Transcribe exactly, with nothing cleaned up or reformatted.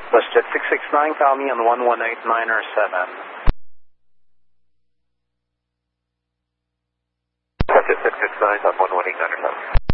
WestJet six six nine, call me on one one eight nine er seven. WestJet six six nine on one one eight nine er seven.